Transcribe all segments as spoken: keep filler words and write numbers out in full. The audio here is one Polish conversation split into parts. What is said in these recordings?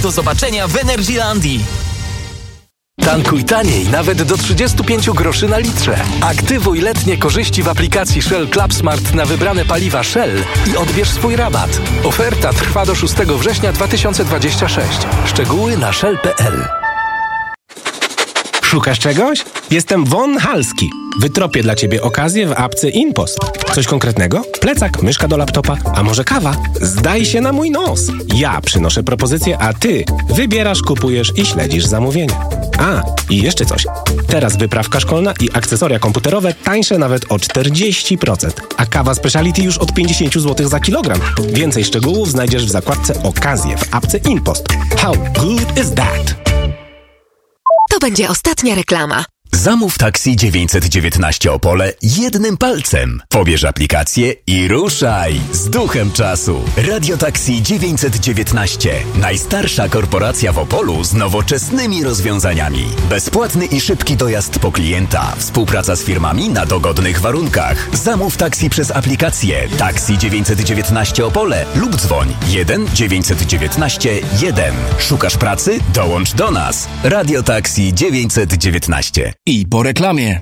Do zobaczenia w Energylandii. Tankuj taniej, nawet do trzydzieści pięć groszy na litrze. Aktywuj letnie korzyści w aplikacji Shell Club Smart na wybrane paliwa Shell i odbierz swój rabat. Oferta trwa do szóstego września dwa tysiące dwudziestego szóstego. Szczegóły na shell kropka p l. Szukasz czegoś? Jestem Von Halski. Wytropię dla Ciebie okazję w apce InPost. Coś konkretnego? Plecak, myszka do laptopa, a może kawa? Zdaj się na mój nos. Ja przynoszę propozycję, a Ty wybierasz, kupujesz i śledzisz zamówienie. A, i jeszcze coś. Teraz wyprawka szkolna i akcesoria komputerowe tańsze nawet o czterdzieści procent, a kawa Speciality już od pięćdziesiąt złotych za kilogram. Więcej szczegółów znajdziesz w zakładce Okazje w apce InPost. How good is that? To będzie ostatnia reklama. Zamów taksi dziewięćset dziewiętnaście Opole jednym palcem. Pobierz aplikację i ruszaj z duchem czasu. Radio Taksi dziewięćset dziewiętnaście. Najstarsza korporacja w Opolu z nowoczesnymi rozwiązaniami. Bezpłatny i szybki dojazd po klienta. Współpraca z firmami na dogodnych warunkach. Zamów taksi przez aplikację Taksi dziewięćset dziewiętnaście Opole lub dzwoń jeden dziewięćset dziewiętnaście jeden. Szukasz pracy? Dołącz do nas. Radio Taksi dziewięćset dziewiętnaście. I po reklamie.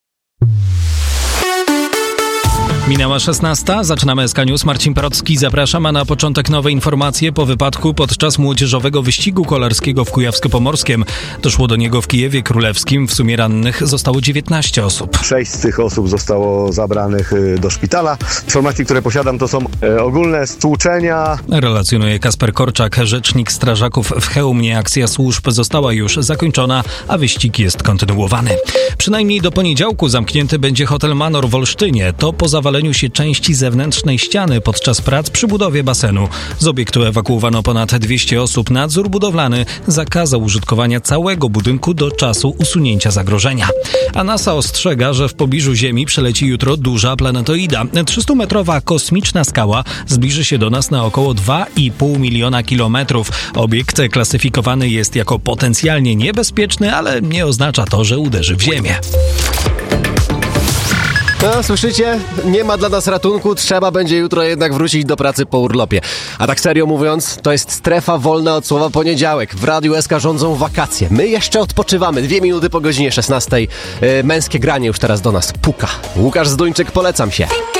Minęła szesnasta, zaczynamy S K News. Marcin Parocki, zapraszam, a na początek nowe informacje po wypadku podczas młodzieżowego wyścigu kolarskiego w Kujawsko-Pomorskiem. Doszło do niego w Kijewie Królewskim. W sumie rannych zostało dziewiętnaście osób. Sześć z tych osób zostało zabranych do szpitala. Informacje, które posiadam, to są e, ogólne stłuczenia. Relacjonuje Kasper Korczak, rzecznik strażaków w Chełmie. Akcja służb została już zakończona, a wyścig jest kontynuowany. Przynajmniej do poniedziałku zamknięty będzie hotel Manor w Olsztynie. To po zawaleniu się części zewnętrznej ściany podczas prac przy budowie basenu. Z obiektu ewakuowano ponad dwieście osób. Nadzór budowlany zakazał użytkowania całego budynku do czasu usunięcia zagrożenia. A NASA ostrzega, że w pobliżu Ziemi przeleci jutro duża planetoida. trzystumetrowa kosmiczna skała zbliży się do nas na około dwa i pół miliona kilometrów. Obiekt klasyfikowany jest jako potencjalnie niebezpieczny, ale nie oznacza to, że uderzy w Ziemię. No, słyszycie? Nie ma dla nas ratunku, trzeba będzie jutro jednak wrócić do pracy po urlopie. A tak serio mówiąc, to jest strefa wolna od słowa poniedziałek. W Radiu S K rządzą wakacje. My jeszcze odpoczywamy. Dwie minuty po godzinie szesnastej. Yy, męskie granie już teraz do nas puka. Łukasz Zduńczyk, polecam się.